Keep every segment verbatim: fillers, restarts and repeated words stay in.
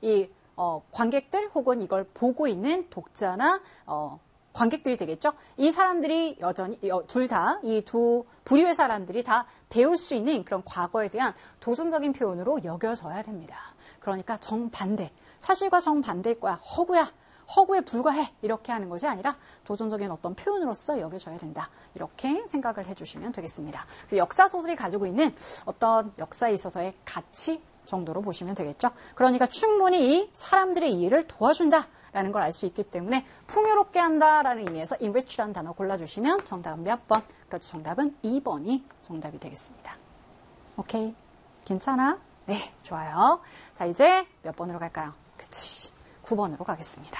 이 어, 관객들 혹은 이걸 보고 있는 독자나 어, 관객들이 되겠죠. 이 사람들이 여전히 둘 다 이 두 부류의 사람들이 다 배울 수 있는 그런 과거에 대한 도전적인 표현으로 여겨져야 됩니다. 그러니까 정반대, 사실과 정반대일 거야. 허구야. 허구에 불과해. 이렇게 하는 것이 아니라 도전적인 어떤 표현으로서 여겨져야 된다. 이렇게 생각을 해주시면 되겠습니다. 역사 소설이 가지고 있는 어떤 역사에 있어서의 가치 정도로 보시면 되겠죠. 그러니까 충분히 이 사람들의 이해를 도와준다라는 걸 알 수 있기 때문에 풍요롭게 한다라는 의미에서 enrich라는 단어 골라주시면 정답은 몇 번? 그렇지, 정답은 이 번이 정답이 되겠습니다. 오케이, 괜찮아? 네, 좋아요. 자, 이제 몇 번으로 갈까요? 그치, 구 번으로 가겠습니다.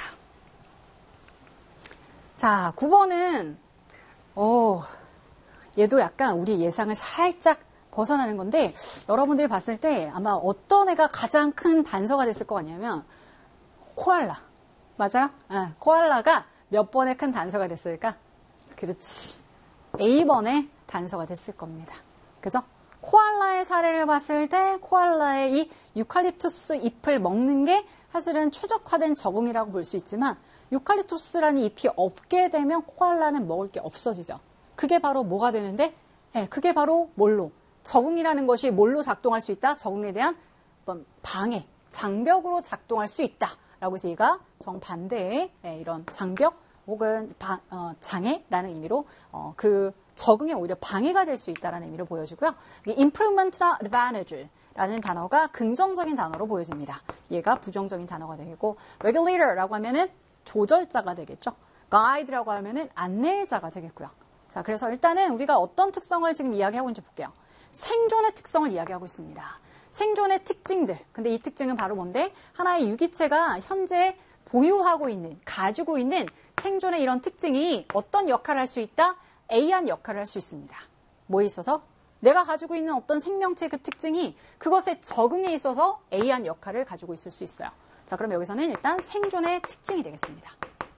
자, 구 번은 오, 얘도 약간 우리 예상을 살짝 벗어나는 건데 여러분들이 봤을 때 아마 어떤 애가 가장 큰 단서가 됐을 것 같냐면 코알라. 맞아요? 아, 코알라가 몇 번의 큰 단서가 됐을까? 그렇지. A 번의 단서가 됐을 겁니다. 그죠? 코알라의 사례를 봤을 때 코알라의 이 유칼립투스 잎을 먹는 게 사실은 최적화된 적응이라고 볼 수 있지만 유칼립투스라는 잎이 없게 되면 코알라는 먹을 게 없어지죠. 그게 바로 뭐가 되는데? 네, 그게 바로 뭘로? 적응이라는 것이 뭘로 작동할 수 있다? 적응에 대한 어떤 방해, 장벽으로 작동할 수 있다라고 해서 얘가 정반대의 이런 장벽 혹은 방, 어, 장애라는 의미로 어, 그 적응에 오히려 방해가 될 수 있다라는 의미로 보여지고요. improvement나 advantage라는 단어가 긍정적인 단어로 보여집니다. 얘가 부정적인 단어가 되겠고 regulator라고 하면은 조절자가 되겠죠. guide라고 하면은 안내자가 되겠고요. 자, 그래서 일단은 우리가 어떤 특성을 지금 이야기하고 있는지 볼게요. 생존의 특성을 이야기하고 있습니다. 생존의 특징들. 근데 이 특징은 바로 뭔데? 하나의 유기체가 현재 보유하고 있는, 가지고 있는 생존의 이런 특징이 어떤 역할을 할 수 있다? A한 역할을 할 수 있습니다. 뭐에 있어서? 내가 가지고 있는 어떤 생명체의 그 특징이 그것에 적응에 있어서 A한 역할을 가지고 있을 수 있어요. 자, 그럼 여기서는 일단 생존의 특징이 되겠습니다.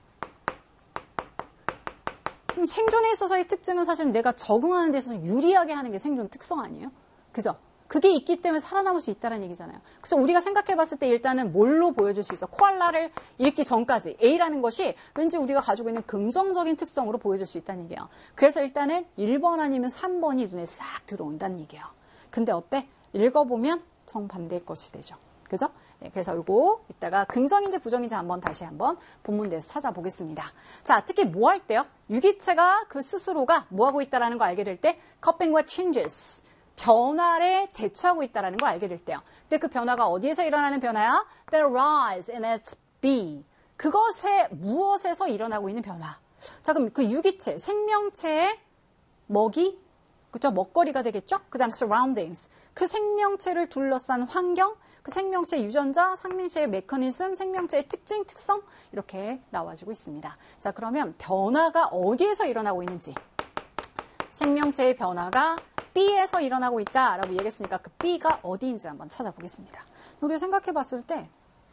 그럼 생존에 있어서의 특징은 사실 내가 적응하는 데 있어서 유리하게 하는 게 생존 특성 아니에요? 그죠? 그게 있기 때문에 살아남을 수 있다는 얘기잖아요. 그래서 우리가 생각해 봤을 때 일단은 뭘로 보여줄 수 있어? 코알라를 읽기 전까지 A라는 것이 왠지 우리가 가지고 있는 긍정적인 특성으로 보여줄 수 있다는 얘기예요. 그래서 일단은 일 번 아니면 삼 번이 눈에 싹 들어온다는 얘기예요. 근데 어때? 읽어보면 정반대의 것이 되죠. 그죠? 네, 그래서 이거 이따가 긍정인지 부정인지 한번 다시 한번 본문대에서 찾아보겠습니다. 자, 특히 뭐 할 때요? 유기체가 그 스스로가 뭐 하고 있다라는 거 알게 될 때 coping with changes. 변화에 대처하고 있다는 걸 알게 될 때요. 근데 그 변화가 어디에서 일어나는 변화야? That arise in its be. 그것에, 무엇에서 일어나고 있는 변화. 자, 그럼 그 유기체, 생명체의 먹이, 그죠? 먹거리가 되겠죠? 그 다음 surroundings. 그 생명체를 둘러싼 환경, 그 생명체의 유전자, 생명체의 메커니즘, 생명체의 특징, 특성, 이렇게 나와지고 있습니다. 자, 그러면 변화가 어디에서 일어나고 있는지. 생명체의 변화가 B에서 일어나고 있다라고 얘기했으니까 그 B가 어디인지 한번 찾아보겠습니다. 우리가 생각해 봤을 때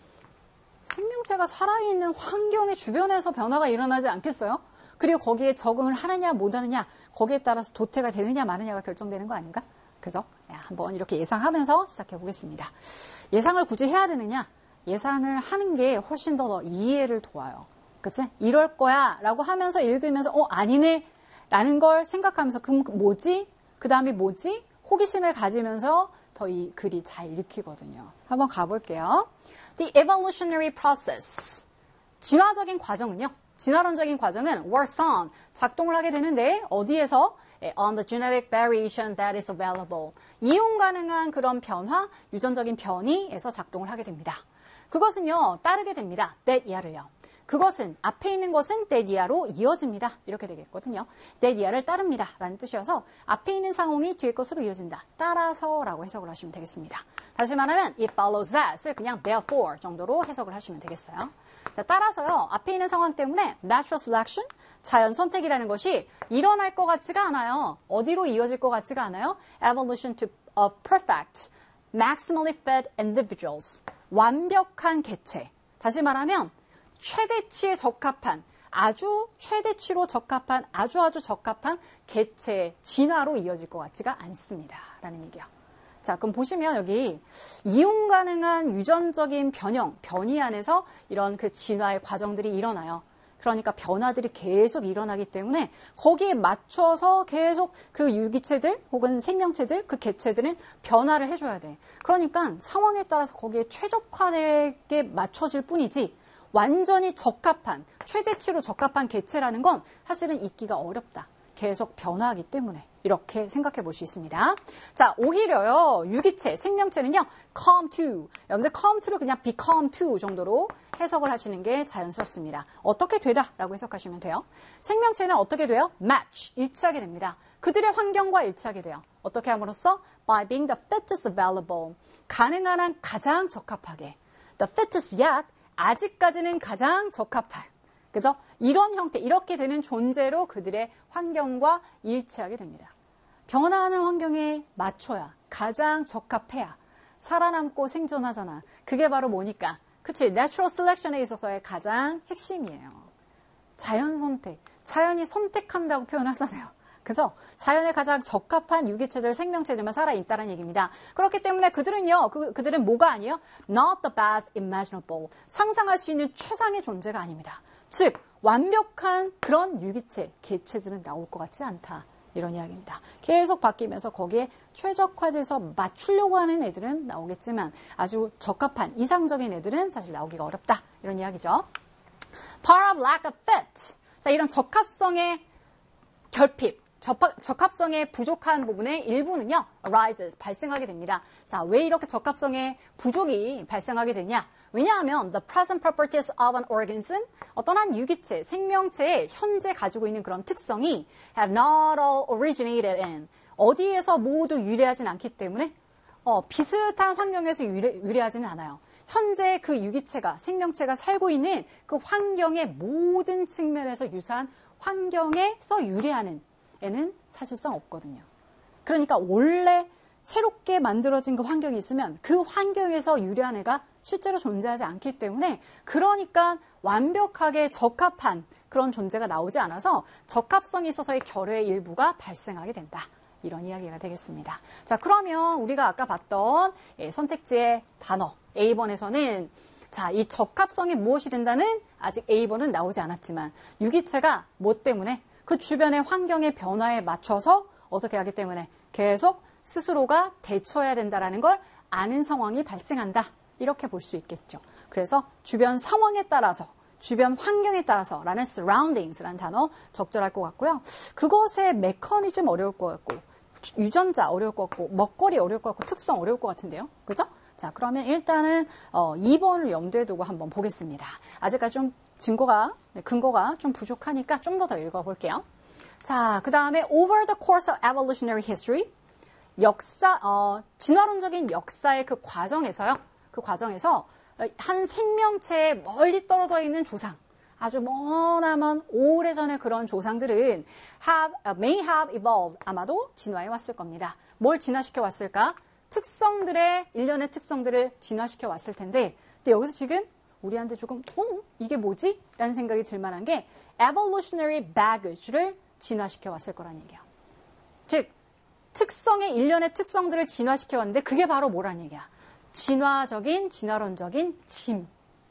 생명체가 살아있는 환경의 주변에서 변화가 일어나지 않겠어요? 그리고 거기에 적응을 하느냐 못하느냐 거기에 따라서 도태가 되느냐 마느냐가 결정되는 거 아닌가? 그죠? 한번 이렇게 예상하면서 시작해 보겠습니다. 예상을 굳이 해야 되느냐? 예상을 하는 게 훨씬 더 이해를 도와요. 그치? 이럴 거야 라고 하면서 읽으면서 어 아니네 라는 걸 생각하면서 그럼 뭐지? 그 다음에 뭐지? 호기심을 가지면서 더 이 글이 잘 읽히거든요. 한번 가볼게요. The evolutionary process. 진화적인 과정은요. 진화론적인 과정은 works on. 작동을 하게 되는데 어디에서? On the genetic variation that is available. 이용 가능한 그런 변화, 유전적인 변이에서 작동을 하게 됩니다. 그것은요. 따르게 됩니다. that 이하를요. 그것은 앞에 있는 것은 that 이하로 이어집니다. 이렇게 되겠거든요. that 이하를 따릅니다. 라는 뜻이어서 앞에 있는 상황이 뒤에 것으로 이어진다. 따라서 라고 해석을 하시면 되겠습니다. 다시 말하면 it follows that을 그냥 therefore 정도로 해석을 하시면 되겠어요. 자, 따라서요. 앞에 있는 상황 때문에 natural selection, 자연 선택이라는 것이 일어날 것 같지가 않아요. 어디로 이어질 것 같지가 않아요. evolution to of perfect, maximally fed individuals. 완벽한 개체. 다시 말하면 최대치에 적합한, 아주 최대치로 적합한, 아주 아주 적합한 개체의 진화로 이어질 것 같지가 않습니다. 라는 얘기예요. 자, 그럼 보시면 여기 이용 가능한 유전적인 변형, 변이 안에서 이런 그 진화의 과정들이 일어나요. 그러니까 변화들이 계속 일어나기 때문에 거기에 맞춰서 계속 그 유기체들 혹은 생명체들, 그 개체들은 변화를 해줘야 돼. 그러니까 상황에 따라서 거기에 최적화되게 맞춰질 뿐이지 완전히 적합한, 최대치로 적합한 개체라는 건 사실은 있기가 어렵다. 계속 변화하기 때문에 이렇게 생각해 볼 수 있습니다. 자, 오히려요, 유기체, 생명체는요, come to. 여러분들 come to를 그냥 become to 정도로 해석을 하시는 게 자연스럽습니다. 어떻게 되다 라고 해석하시면 돼요. 생명체는 어떻게 돼요? match, 일치하게 됩니다. 그들의 환경과 일치하게 돼요. 어떻게 함으로써? by being the fittest available. 가능한 한 가장 적합하게. the fittest yet, 아직까지는 가장 적합한. 그죠? 이런 형태, 이렇게 되는 존재로 그들의 환경과 일치하게 됩니다. 변화하는 환경에 맞춰야, 가장 적합해야 살아남고 생존하잖아. 그게 바로 뭐니까? 그치? Natural selection에 있어서의 가장 핵심이에요. 자연 선택. 자연이 선택한다고 표현하잖아요. 그래서 자연에 가장 적합한 유기체들, 생명체들만 살아있다는 얘기입니다. 그렇기 때문에 그들은요, 그, 그들은 뭐가 아니에요? Not the best imaginable. 상상할 수 있는 최상의 존재가 아닙니다. 즉, 완벽한 그런 유기체, 개체들은 나올 것 같지 않다. 이런 이야기입니다. 계속 바뀌면서 거기에 최적화돼서 맞추려고 하는 애들은 나오겠지만 아주 적합한, 이상적인 애들은 사실 나오기가 어렵다. 이런 이야기죠. Part of lack of fit. 자, 이런 적합성의 결핍. 적합, 적합성의 부족한 부분의 일부는요, arises, 발생하게 됩니다. 자, 왜 이렇게 적합성의 부족이 발생하게 되냐? 왜냐하면 the present properties of an organism, 어떤 한 유기체, 생명체의 현재 가지고 있는 그런 특성이 have not all originated in, 어디에서 모두 유래하진 않기 때문에 어, 비슷한 환경에서 유래, 유래하지는 않아요. 현재 그 유기체가, 생명체가 살고 있는 그 환경의 모든 측면에서 유사한 환경에서 유래하는 애는 사실상 없거든요. 그러니까 원래 새롭게 만들어진 그 환경이 있으면 그 환경에서 유래한 애가 실제로 존재하지 않기 때문에 그러니까 완벽하게 적합한 그런 존재가 나오지 않아서 적합성이 있어서의 결여의 일부가 발생하게 된다. 이런 이야기가 되겠습니다. 자, 그러면 우리가 아까 봤던 예, 선택지의 단어 에이 번에서는 자, 이 적합성이 무엇이 된다는 아직 에이 번은 나오지 않았지만 유기체가 뭐 때문에 그 주변의 환경의 변화에 맞춰서 어떻게 하기 때문에 계속 스스로가 대처해야 된다는 걸 아는 상황이 발생한다. 이렇게 볼 수 있겠죠. 그래서 주변 상황에 따라서, 주변 환경에 따라서 라는 surroundings라는 단어 적절할 것 같고요. 그것의 메커니즘 어려울 것 같고, 유전자 어려울 것 같고, 먹거리 어려울 것 같고, 특성 어려울 것 같은데요. 그죠? 자, 그러면 일단은 어, 이 번을 염두에 두고 한번 보겠습니다. 아직까지 좀 증거가, 근거가 좀 부족하니까 좀 더 더 읽어볼게요. 자, 그 다음에 over the course of evolutionary history, 역사, 어, 진화론적인 역사의 그 과정에서요. 그 과정에서 한 생명체에 멀리 떨어져 있는 조상, 아주 머나먼 오래전의 그런 조상들은 have, may have evolved, 아마도 진화해 왔을 겁니다. 뭘 진화시켜 왔을까? 특성들의, 일련의 특성들을 진화시켜 왔을 텐데, 근데 여기서 지금 우리한테 조금 어? 이게 뭐지? 라는 생각이 들 만한 게 evolutionary baggage를 진화시켜 왔을 거란 얘기야. 즉, 특성의 일련의 특성들을 진화시켜 왔는데 그게 바로 뭐란 얘기야? 진화적인, 진화론적인 짐.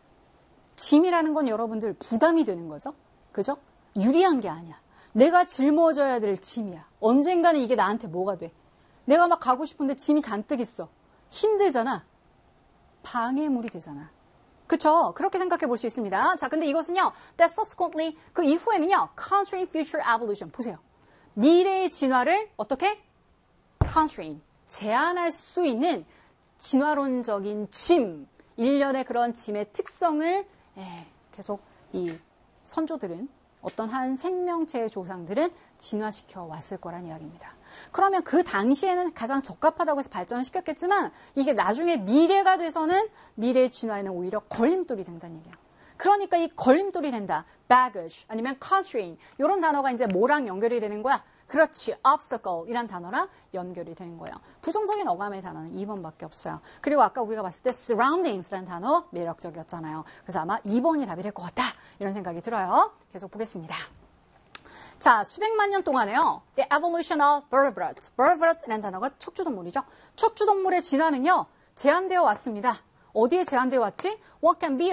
짐이라는 건 여러분들 부담이 되는 거죠. 그죠? 유리한 게 아니야. 내가 짊어져야 될 짐이야. 언젠가는 이게 나한테 뭐가 돼? 내가 막 가고 싶은데 짐이 잔뜩 있어. 힘들잖아. 방해물이 되잖아. 그쵸? 그렇게 생각해 볼 수 있습니다. 자, 근데 이것은요, that subsequently, 그 이후에는요, constrain future evolution. 보세요. 미래의 진화를 어떻게? constrain. 제한할 수 있는 진화론적인 짐, 일련의 그런 짐의 특성을 예, 계속 이 선조들은, 어떤 한 생명체의 조상들은 진화시켜 왔을 거란 이야기입니다. 그러면 그 당시에는 가장 적합하다고 해서 발전을 시켰겠지만 이게 나중에 미래가 돼서는 미래의 진화에는 오히려 걸림돌이 된다는 얘기예요. 그러니까 이 걸림돌이 된다. baggage 아니면 constraint 이런 단어가 이제 뭐랑 연결이 되는 거야? 그렇지. obstacle 이란 단어랑 연결이 되는 거예요. 부정적인 어감의 단어는 이 번밖에 없어요. 그리고 아까 우리가 봤을 때 surroundings라는 단어 매력적이었잖아요. 그래서 아마 이 번이 답이 될 것 같다. 이런 생각이 들어요. 계속 보겠습니다. 자, 수백만 년 동안에요. The evolution of vertebrates. vertebrate라는 단어가 척추동물이죠. 척추동물의 진화는요. 제한되어 왔습니다. 어디에 제한되어 왔지? What can be